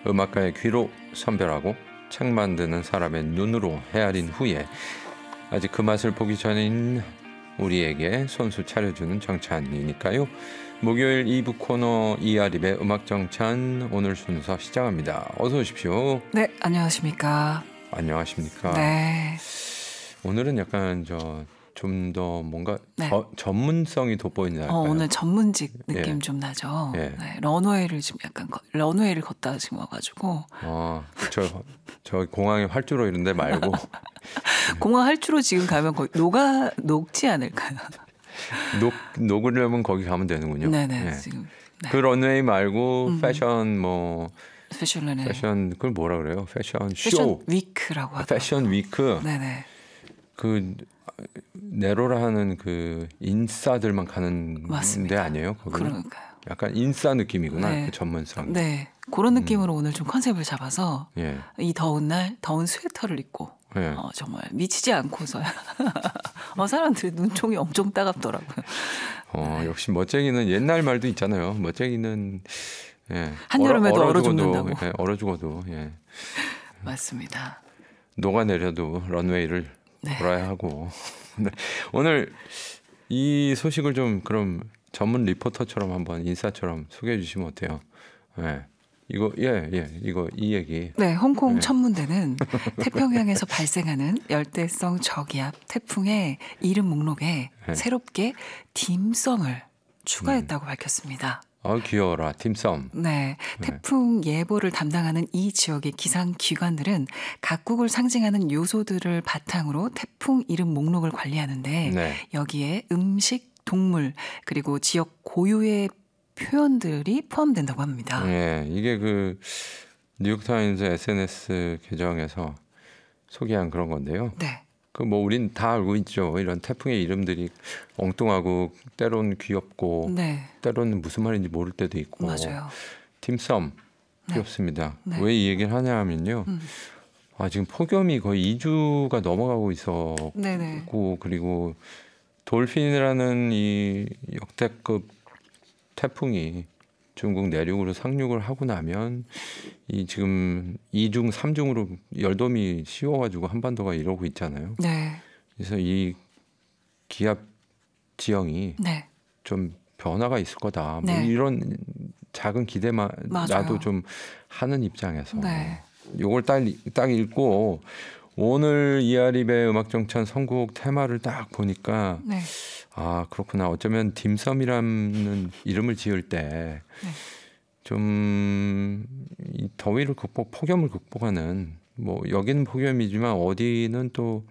음악가의 귀로 선별하고 책 만드는 사람의 눈으로 헤아린 후에 아직 그 맛을 보기 전인 우리에게 손수 차려주는 정찬이니까요. 목요일 2부 코너 이아립의 음악정찬 오늘 순서 시작합니다. 어서 오십시오. 네, 안녕하십니까. 안녕하십니까. 네. 오늘은 약간 좀 더 뭔가 네. 전문성이 돋보이는 날까요? 오늘 전문직 느낌 예. 좀 나죠. 예. 네, 런웨이를 지금 약간 런웨이를 걷다 지금 와가지고 저 공항에 활주로 이런 데 말고 공항 할주로 지금 가면 거의 녹지 않을까요? 녹으려면 거기 가면 되는군요. 네네. 예. 지금 네. 그 런웨이 말고 패션 패션 그걸 뭐라 그래요? 패션 쇼, 위크라고 하죠. 패션 위크. 네네. 그 네로라 하는 그 인싸들만 가는 맞습니다. 데 아니에요? 거기는? 그러니까요. 약간 인싸 느낌이구나. 네. 그 전문성. 네. 그런 느낌으로 오늘 좀 컨셉을 잡아서 예. 이 더운 날 더운 스웨터를 입고 예. 정말 미치지 않고서야 사람들이 눈총이 엄청 따갑더라고요. 역시 멋쟁이는 옛날 말도 있잖아요. 멋쟁이는 한여름에도 얼어 죽는다고. 얼어 죽어도 맞습니다. 녹아내려도 런웨이를 돌아야 하고. 오늘 이 소식을 좀 그럼 전문 리포터처럼 한번 인사처럼 소개해 주시면 어때요? 이거 이 얘기. 네, 홍콩 천문대는 태평양에서 발생하는 열대성 저기압 태풍의 이름 목록에 새롭게 딤섬을 추가했다고 밝혔습니다. 귀여워라. 딤섬. 네, 태풍 예보를 담당하는 이 지역의 기상 기관들은 각국을 상징하는 요소들을 바탕으로 태풍 이름 목록을 관리하는데 여기에 음식, 동물 그리고 지역 고유의 표현들이 포함된다고 합니다. 네, 이게 그 뉴욕타임즈 SNS 계정에서 소개한 그런 건데요. 네. 그 뭐 우린 다 알고 있죠. 이런 태풍의 이름들이 엉뚱하고 때론 귀엽고 때로는 무슨 말인지 모를 때도 있고. 맞아요. 딤섬 귀엽습니다. 네. 왜 이 얘기를 하냐 하면요. 지금 폭염이 거의 2주가 넘어가고 있었고 그리고 돌핀이라는 이 역대급 태풍이 중국 내륙으로 상륙을 하고 나면 이 지금 2중, 3중으로 열돔이 씌워가지고 한반도가 이러고 있잖아요. 네. 그래서 이 기압 지형이 좀 변화가 있을 거다. 뭐 이런 작은 기대만 나도 좀 하는 입장에서 요걸 딱 읽고 오늘 이아립의 음악정찬 선곡 테마를 딱 보니까 그렇구나. 어쩌면 딤섬이라는 이름을 지을 때 좀 이 더위를 폭염을 극복하는 뭐 여기는 폭염이지만 어디는 또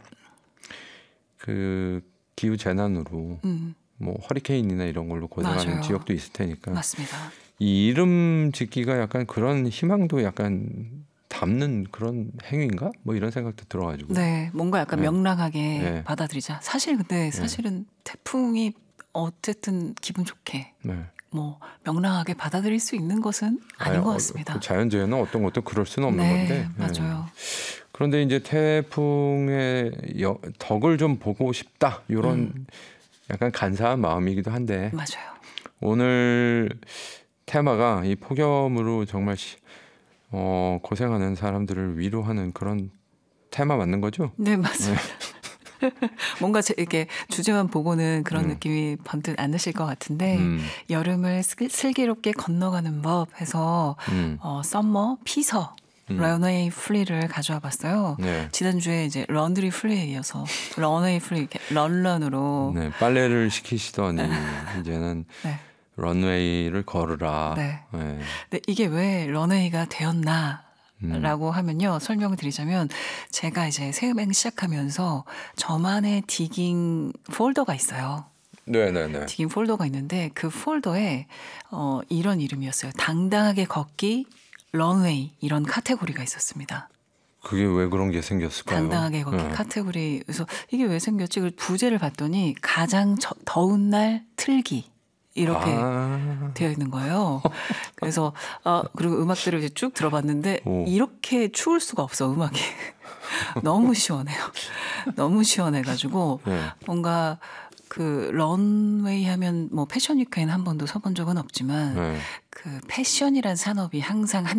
그 기후 재난으로 뭐 허리케인이나 이런 걸로 고생하는 지역도 있을 테니까. 맞습니다. 이 이름 짓기가 약간 그런 희망도 약간 담는 그런 행위인가? 뭐 이런 생각도 들어가지고. 네, 뭔가 약간 명랑하게 받아들이자. 사실은 태풍이 어쨌든 기분 좋게 뭐 명랑하게 받아들일 수 있는 것은 아닌 것 같습니다. 자연재해는 어떤 것도 그럴 수는 없는 건데. 맞아요. 그런데 이제 태풍의 덕을 좀 보고 싶다. 이런 약간 간사한 마음이기도 한데. 맞아요. 오늘 테마가 이 폭염으로 정말 고생하는 사람들을 위로하는 그런 테마 맞는 거죠? 네, 맞습니다. 뭔가 이렇게 주제만 보고는 그런 느낌이 번뜩 안 드실 것 같은데 여름을 슬기롭게 건너가는 법 해서 썸머 피서 런웨이 플리를 가져와 봤어요. 지난주에 이제 런드리 플리에 이어서 런웨이 플리 런런으로 빨래를 시키시더니 이제는 런웨이를 걸으라. 근데 이게 왜 런웨이가 되었나? 라고 하면요. 설명을 드리자면 제가 이제 새 음악 시작하면서 저만의 디깅 폴더가 있어요. 디깅 폴더가 있는데 그 폴더에 이런 이름이었어요. 당당하게 걷기 런웨이 이런 카테고리가 있었습니다. 그게 왜 그런 게 생겼을까요? 당당하게 걷기 카테고리. 그래서 이게 왜 생겼지? 그 부제를 봤더니 가장 더운 날 틀기. 이렇게 되어 있는 거예요. 그래서 그리고 음악들을 이제 쭉 들어봤는데 이렇게 추울 수가 없어 음악이. 너무 시원해요. 너무 시원해가지고 뭔가 그 런웨이 하면 뭐 패션 위크에는 한 번도 서본 적은 없지만 그 패션이란 산업이 항상 한